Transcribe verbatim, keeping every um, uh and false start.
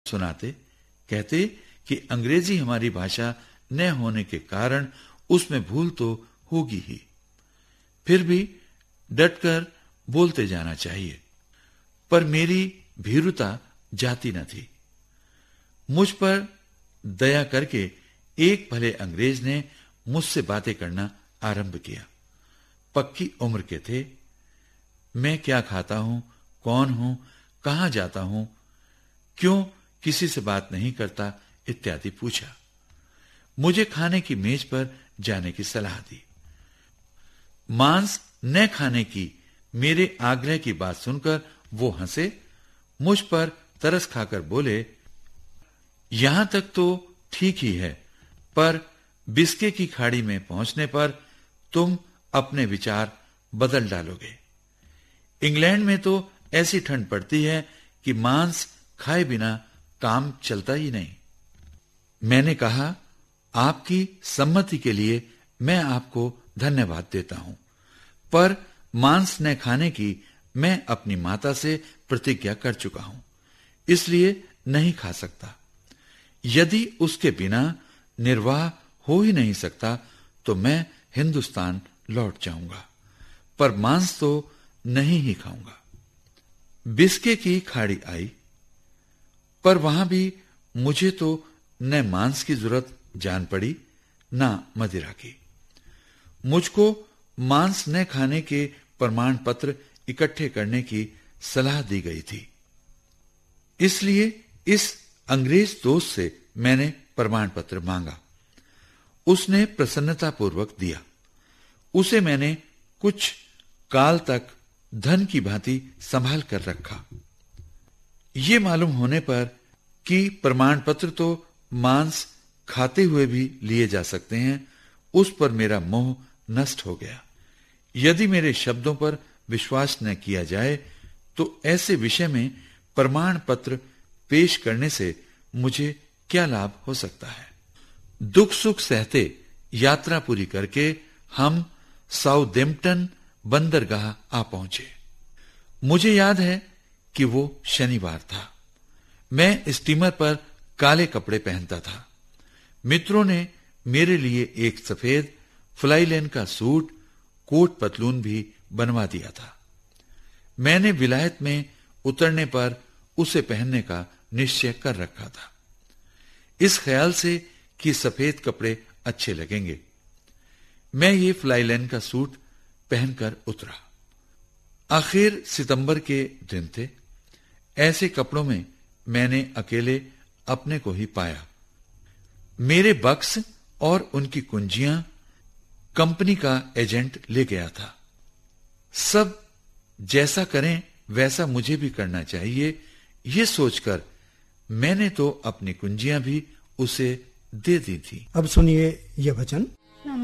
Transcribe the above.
सुनाते, कहते कि अंग्रेजी हमारी भाषा न होने के कारण उसमें भूल तो होगी ही, फिर भी डटकर बोलते जाना चाहिए। पर मेरी भीरुता जाती न थी। मुझ पर दया करके एक भले अंग्रेज ने मुझसे बातें करना आरंभ किया। पक्की उम्र के थे। मैं क्या खाता हूं, कौन हूं, कहां जाता हूं, क्यों किसी से बात नहीं करता इत्यादि पूछा। मुझे खाने की मेज पर जाने की सलाह दी। मांस न खाने की मेरे आग्रह की बात सुनकर वो हंसे, मुझ पर तरस खाकर बोले, यहां तक तो ठीक ही है, पर बिस्के की खाड़ी में पहुंचने पर तुम अपने विचार बदल डालोगे। इंग्लैंड में तो ऐसी ठंड पड़ती है कि मांस खाए बिना काम चलता ही नहीं। मैंने कहा, आपकी सम्मति के लिए मैं आपको धन्यवाद देता हूं, पर मांस न खाने की मैं अपनी माता से प्रतिज्ञा कर चुका हूं, इसलिए नहीं खा सकता। यदि उसके बिना निर्वाह हो ही नहीं सकता तो मैं हिंदुस्तान लौट जाऊंगा, पर मांस तो नहीं ही खाऊंगा। बिस्के की खाड़ी आई, पर वहां भी मुझे तो न मांस की जरूरत जान पड़ी न मदिरा की। मुझको मांस न खाने के प्रमाण पत्र इकट्ठे करने की सलाह दी गई थी, इसलिए इस अंग्रेज दोस्त से मैंने प्रमाण पत्र मांगा। उसने प्रसन्नतापूर्वक दिया। उसे मैंने कुछ काल तक धन की भांति संभाल कर रखा। ये मालूम होने पर कि प्रमाण पत्र तो मांस खाते हुए भी लिए जा सकते हैं, उस पर मेरा मोह नष्ट हो गया। यदि मेरे शब्दों पर विश्वास न किया जाए तो ऐसे विषय में प्रमाण पत्र पेश करने से मुझे क्या लाभ हो सकता है। दुख सुख सहते यात्रा पूरी करके हम साउथैम्पटन बंदरगाह आ पहुंचे। मुझे याद है कि वो शनिवार था। मैं स्टीमर पर काले कपड़े पहनता था। मित्रों ने मेरे लिए एक सफेद फ्लाईलेन का सूट, कोट पतलून भी बनवा दिया था। मैंने विलायत में उतरने पर उसे पहनने का निश्चय कर रखा था, इस ख्याल से कि सफेद कपड़े अच्छे लगेंगे। मैं ये फ्लाईलेन का सूट पहनकर उतरा। आखिर सितंबर के दिन थे। ऐसे कपड़ों में मैंने अकेले अपने को ही पाया। मेरे बक्स और उनकी कुंजियां कंपनी का एजेंट ले गया था। सब जैसा करें वैसा मुझे भी करना चाहिए, ये सोचकर मैंने तो अपनी कुंजियां भी उसे दे दी थी। अब सुनिए यह वचन।